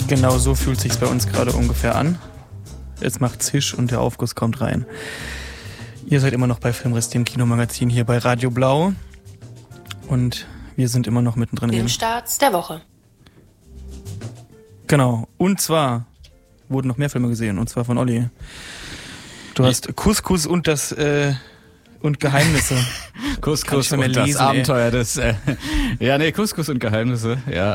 Genau so fühlt sich's bei uns gerade ungefähr an. Es macht Zisch und der Aufguss kommt rein. Ihr seid immer noch bei Filmriss, dem Kinomagazin hier bei Radio Blau. Und wir sind immer noch mittendrin. Filmstarts der Woche. Genau. Und zwar wurden noch mehr Filme gesehen. Und zwar von Olli. Du hast Couscous und das und Geheimnisse. Couscous und das Abenteuer des Couscous und Geheimnisse. Ja,